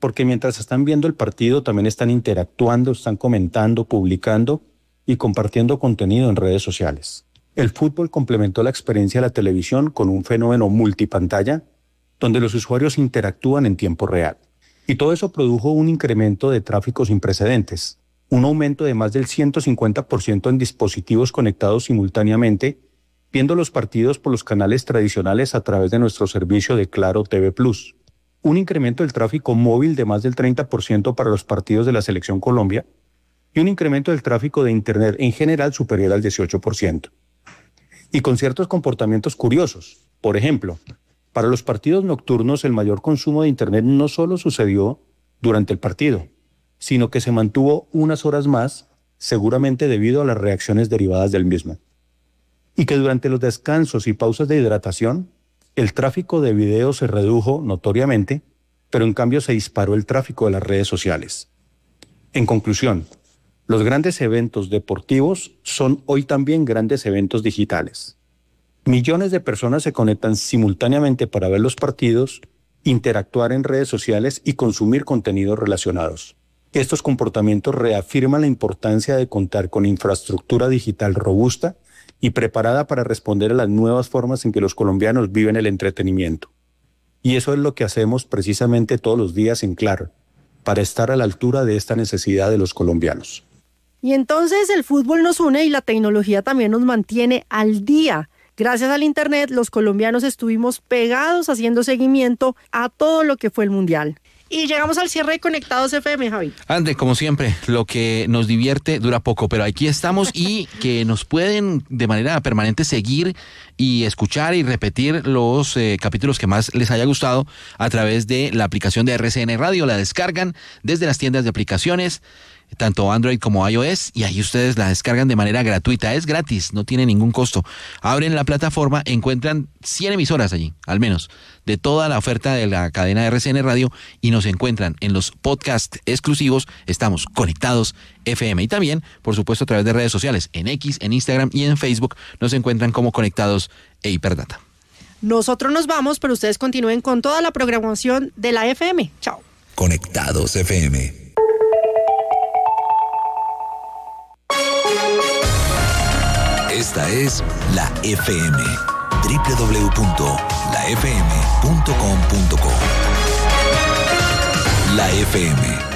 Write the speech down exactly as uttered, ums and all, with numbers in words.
porque mientras están viendo el partido también están interactuando, están comentando, publicando y compartiendo contenido en redes sociales. El fútbol complementó la experiencia de la televisión con un fenómeno multipantalla, donde los usuarios interactúan en tiempo real. Y todo eso produjo un incremento de tráfico sin precedentes, un aumento de más del ciento cincuenta por ciento en dispositivos conectados simultáneamente, viendo los partidos por los canales tradicionales a través de nuestro servicio de Claro T V Plus. Un incremento del tráfico móvil de más del treinta por ciento para los partidos de la Selección Colombia y un incremento del tráfico de Internet en general superior al dieciocho por ciento. Y con ciertos comportamientos curiosos. Por ejemplo, para los partidos nocturnos el mayor consumo de Internet no solo sucedió durante el partido, sino que se mantuvo unas horas más, seguramente debido a las reacciones derivadas del mismo. Y que durante los descansos y pausas de hidratación, el tráfico de video se redujo notoriamente, pero en cambio se disparó el tráfico de las redes sociales. En conclusión, los grandes eventos deportivos son hoy también grandes eventos digitales. Millones de personas se conectan simultáneamente para ver los partidos, interactuar en redes sociales y consumir contenidos relacionados. Estos comportamientos reafirman la importancia de contar con infraestructura digital robusta y preparada para responder a las nuevas formas en que los colombianos viven el entretenimiento. Y eso es lo que hacemos precisamente todos los días en Claro, para estar a la altura de esta necesidad de los colombianos. Y entonces el fútbol nos une y la tecnología también nos mantiene al día. Gracias al Internet, los colombianos estuvimos pegados haciendo seguimiento a todo lo que fue el Mundial. Y llegamos al cierre de Conectados F M, Javi. André, como siempre, lo que nos divierte dura poco, pero aquí estamos y que nos pueden de manera permanente seguir y escuchar y repetir los eh, capítulos que más les haya gustado a través de la aplicación de R C N Radio. La descargan desde las tiendas de aplicaciones, tanto Android como iOS, y ahí ustedes la descargan de manera gratuita. Es gratis, no tiene ningún costo. Abren la plataforma, encuentran cien emisoras allí, al menos, de toda la oferta de la cadena de R C N Radio, y nos encuentran en los podcasts exclusivos. Estamos Conectados F M, y también, por supuesto, a través de redes sociales, en X, en Instagram y en Facebook, nos encuentran como Conectados e Hiperdata. Nosotros nos vamos, pero ustedes continúen con toda la programación de la F M. Chao. Conectados F M. Esta es la F M, doble u doble u doble u punto la f m punto com punto co. La F M.